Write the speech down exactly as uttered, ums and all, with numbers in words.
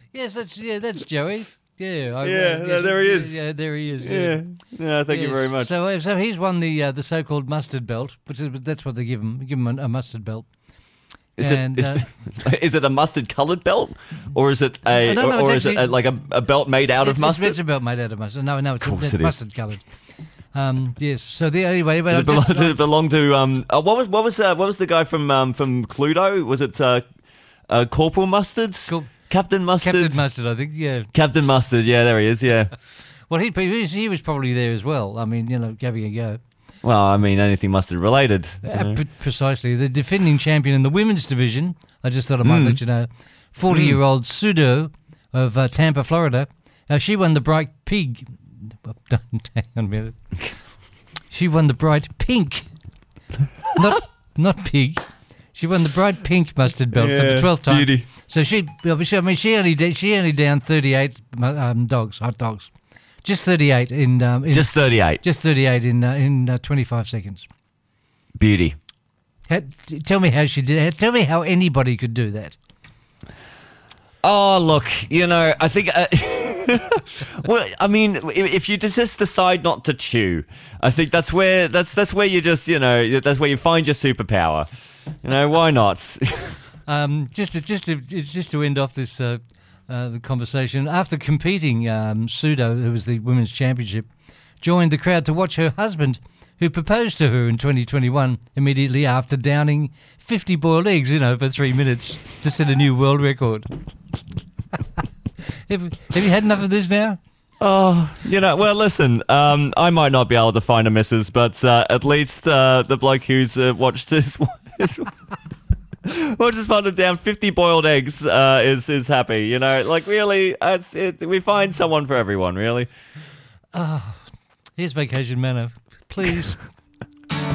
Yes, that's yeah, that's Joey. Yeah, I, Yeah, uh, no, there he is. Yeah, there he is. Yeah. No, thank you Yes. very much. So, uh, so he's won the uh, the so-called mustard belt, which is that's what they give him. Give him a, a mustard belt. Is and, it is, uh, is it a mustard coloured belt, or is it a No, no, or, or it's is it actually- a, like a, a belt made out it's, of mustard? It's, it's a belt made out of mustard. No, no, it's, Of course it's it is. mustard coloured. Um, yes. So the anyway, but Did I it, belong, just- did it belong to um? Uh, what was what was uh, what was the guy from um from Cluedo? Was it uh, uh Corporal Mustard? Cor- Captain Mustard. Captain Mustard, I think. Yeah. Captain Mustard. Yeah, there he is. Yeah. Well, he he was, he was probably there as well. I mean, you know, having a go. Well, I mean, anything mustard related. you Uh, know. pre- precisely. The defending champion in the women's division, I just thought I might Mm. let you know, forty-year-old Sudo of uh, Tampa, Florida. Uh, she won the Bright Pig. Hang on a minute. She won the Bright Pink. Not not pig. She won the Bright Pink mustard belt for the Yeah, twelfth time. beauty. So she, well, she- I mean, she only did, she only downed thirty-eight um, dogs, hot dogs, just thirty-eight in, um, in Just thirty-eight. just thirty-eight in uh, in uh, twenty-five seconds. Beauty. How, t- tell me how she did it. Tell me how anybody could do that. Oh, look, you know, I think. Uh, well, I mean, if, if you just decide not to chew, I think that's where that's that's where you just you know that's where you find your superpower. You know, why not? Um, just to just to just to end off this uh, uh, the conversation, after competing, um, Sudo, who was the women's championship, joined the crowd to watch her husband, who proposed to her in twenty twenty-one, immediately after downing fifty boiled eggs in over three minutes to set a new world record. have, have you had enough of this now? Oh, you know, well, listen, um, I might not be able to find a missus, but uh, at least uh, the bloke who's uh, watched his, his watched his partner down fifty boiled eggs uh, is is happy. You know, like really, it's it, we find someone for everyone, really. Here's Vacation Manor. Please.